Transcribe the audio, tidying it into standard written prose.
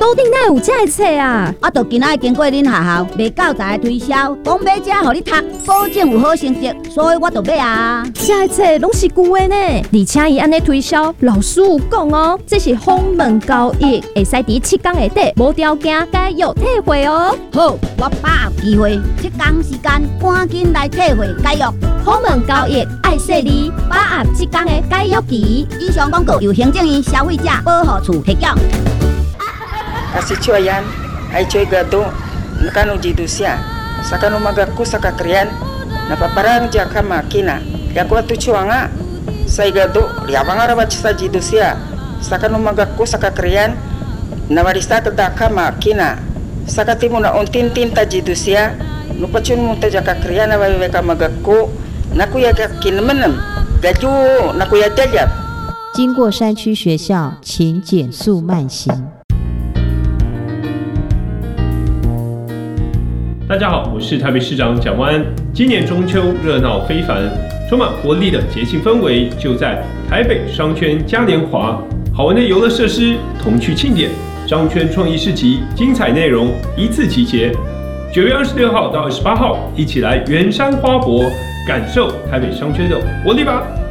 都顶哪有这个册啊？ 我就今仔经过恁学校卖教材的推销，讲买这互你读，保证有好成绩，所以我就买啊。 这个册拢是旧的呢，而且伊安尼推销，老师有讲哦，这是访问交易，会使伫7天内底无条件解约退货哦。 好，我把握机会，7天时间赶紧来退货解约。 访问交易爱说你，把握7天的解约期。 以上广告由行政院消费者保护处提供。 Kasih cuayan, ay cuy gato, nakano jitu siya. Sakano magaku sakakrian, napaparang jaka makina. Yaku atu cuanga, say gato, liabang arabat sa jitu siya. Sakano magaku sakakrian, nawarista tadaka makina. Sakatimu na untin-tin ta jitu siya, nupacun mo ta jaka krian na waweka magaku, nakuya kinmenem, gaju nakuya jajab. 经过山区学校，请减速慢行。 大家好，我是台北市长蒋万安。今年中秋热闹非凡，充满活力的节庆氛围就在台北商圈嘉年华，好玩的游乐设施、童趣庆典、商圈创意市集，精彩内容一次集结。9月26号到28号，一起来圆山花博，感受台北商圈的活力吧！